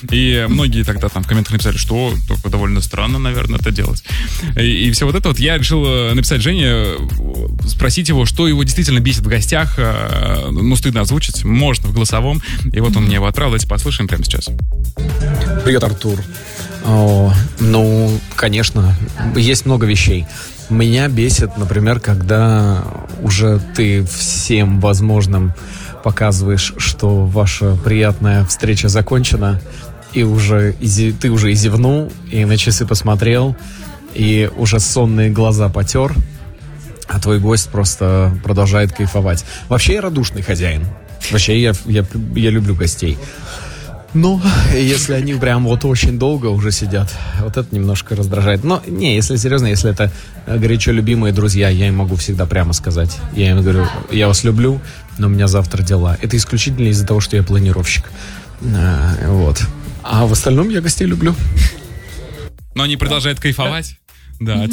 И многие тогда там в комментах написали, что только довольно странно, наверное, это делать. И все вот это вот я решил написать Жене, спросить его, что его действительно бесит в гостях. Ну, стыдно озвучить, можно в голосовом. И вот он мне его отправил, давайте послушаем прямо сейчас. Привет, Артур. Ну, конечно, есть много вещей. Меня бесит, например, когда уже ты всем возможным показываешь, что ваша приятная встреча закончена, и ты уже и зевнул, и на часы посмотрел, и уже сонные глаза потер, а твой гость просто продолжает кайфовать. Вообще я радушный хозяин. Вообще я люблю гостей. Ну, если они прям вот очень долго уже сидят, вот это немножко раздражает. Но, не, если серьезно, если это горячо любимые друзья, я им могу всегда прямо сказать. Я им говорю, я вас люблю, но у меня завтра дела. Это исключительно из-за того, что я планировщик. Вот. А в остальном я гостей люблю. Но они продолжают кайфовать? Да.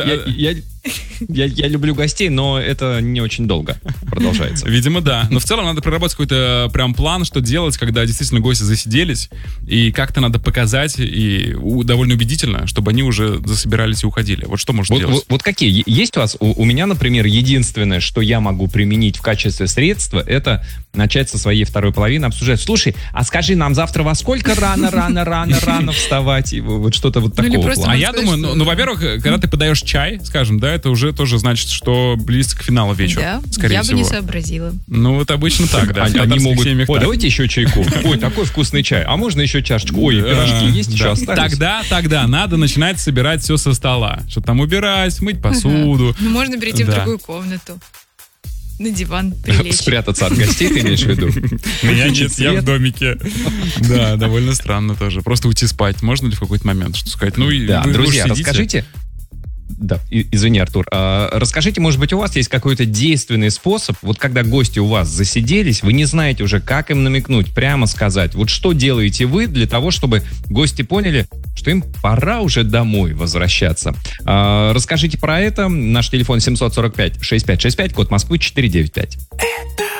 Я люблю гостей, но это не очень долго продолжается. Видимо, да. Но в целом надо проработать какой-то прям план, что делать, когда действительно гости засиделись. И как-то надо показать, и довольно убедительно, чтобы они уже засобирались и уходили. Вот что можно делать? Вот какие? Есть у вас? У меня, например, единственное, что я могу применить в качестве средства, это начать со своей второй половины обсуждать. Слушай, а скажи, нам завтра во сколько рано вставать? И вот что-то вот такого плана. А я думаю, ну, во-первых, когда ты подаешь чай, скажем, да, это уже тоже значит, что близко к финалу вечера. Да, скорее я всего. бы не сообразила. Ну, вот обычно так, да. Они могут, ой, давайте еще чайку. Ой, такой вкусный чай. А можно еще чашечку? Ой, пирожки есть еще остались? Тогда надо начинать собирать все со стола. Что там убирать, мыть посуду. Ну, можно перейти в другую комнату. На диван прилечь. Спрятаться от гостей, ты имеешь в виду? Меня нет, я в домике. Да, довольно странно тоже. Просто уйти спать можно ли в какой-то момент? Что сказать? Ну, да, друзья, расскажите. Да, извини, Артур. Расскажите, может быть, у вас есть какой-то действенный способ, вот когда гости у вас засиделись, вы не знаете уже, как им намекнуть, прямо сказать. Вот что делаете вы для того, чтобы гости поняли, что им пора уже домой возвращаться? Расскажите про это. Наш телефон 745-6565, код Москвы 495.